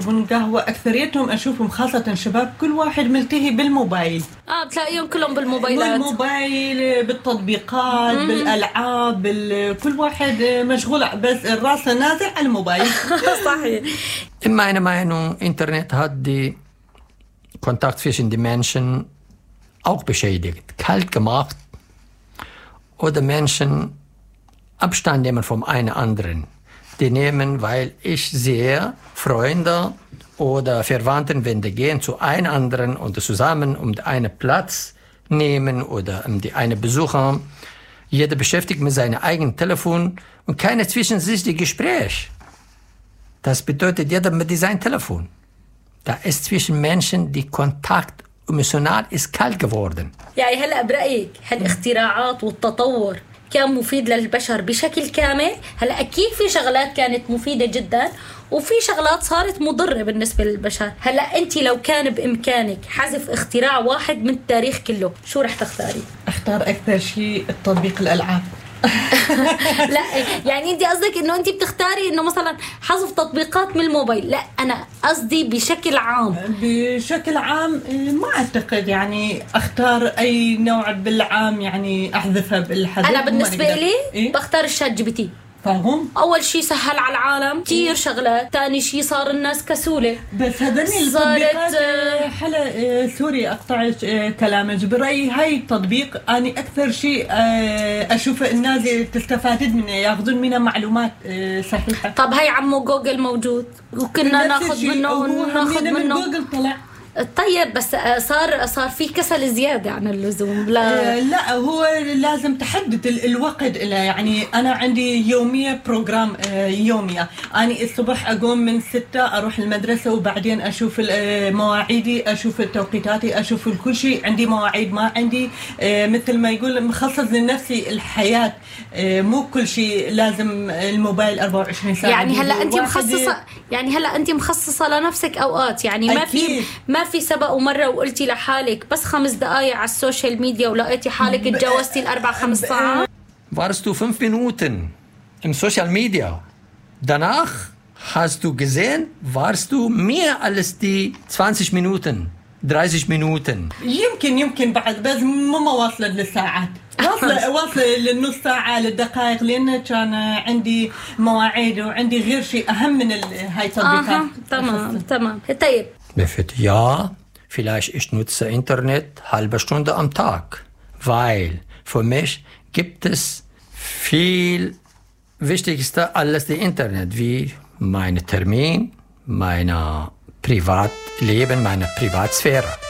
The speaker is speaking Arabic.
قهوة أكثريتهم أشوفهم خاصة شباب كل واحد ملتهي بالموبايل. بتلاقيهم كلهم بالموبايلات، بالموبايل، بالتطبيقات، بالألعاب، كل واحد مشغول بس راسه نازل على الموبايل. صحيح. In meiner Meinung, Internet hat die Kontakt zwischen den Menschen auch beschädigt, kalt gemacht oder Menschen Abstand nehmen vom einen anderen. Die nehmen, weil ich sehe, Freunde oder Verwandten, wenn die gehen zu einem anderen und zusammen einen Platz nehmen oder die eine besuchen, jeder beschäftigt mit seinem eigenen Telefon und keine zwischen sich die Gespräch. Das bedeutet jeder mit seinem Telefon. Da ist zwischen Menschen die Kontakt emotional ist kalt geworden. يعني هلأ برأيك هالاختراعات والتطور كان مفيد للبشر بشكل كامل؟ هلأ أكيد في شغلات كانت مفيدة جدا وفي شغلات صارت مضرة بالنسبة للبشر. هلأ أنت لو كان بإمكانك حذف اختراع واحد من التاريخ كله، شو رح تختاري؟ أختار أكثر شيء التطبيق الألعاب. لا يعني انت قصدك انه انت بتختاري انه مثلا حذف تطبيقات من الموبايل؟ لا انا قصدي بشكل عام. بشكل عام ما اعتقد يعني اختار اي نوع بالعام يعني احذفها بالحذف. انا بالنسبه لي بختار الشات جي بي تي. فاهم؟ اول شيء سهل على العالم كثير شغلات، ثاني شيء صار الناس كسوله. بس هذني التطبيقات حلا سوري اقطع كلامك، برايي هاي التطبيق اني اكثر شيء اشوف الناس تستفاد منه، ياخذون منها معلومات صحيحه. طب هاي عمو جوجل موجود وكنا ناخذ منه جوجل طلع. طيب بس صار في كسل زيادة عن اللزوم. لا هو لازم تحدد الوقت له. يعني أنا عندي يومية بروجرام يومية، أنا الصبح أقوم من 6 أروح المدرسة وبعدين أشوف مواعيدي، أشوف توقيتاتي، أشوف كل شيء. عندي مواعيد، ما عندي مثل ما يقول مخصص لنفسي الحياة. مو كل شيء لازم الموبايل 24 ساعة. يعني هلا أنت مخصصة لنفسك أوقات، يعني ما في سبق ومرة وقلتي لحالك بس 5 دقايق على السوشيال ميديا ولقيتي حالك اتجاوزتي 4-5 ساعات؟ Warst du 5 Minuten im Social Media. Danach hast du gesehen, warst du mehr als die 20 Minuten, 30 Minuten. يمكن بعد بس مو واصلة للساعات. واصلة للنص ساعة للدقائق، لأن كان عندي مواعيد وعندي غير شيء أهم من هاي التطبيقات. تمام. طيب. Ja, vielleicht ich nutze Internet halbe Stunde am Tag, weil für mich gibt es viel wichtigster als die Internet, wie mein Termin, mein Privatleben, meine Privatsphäre.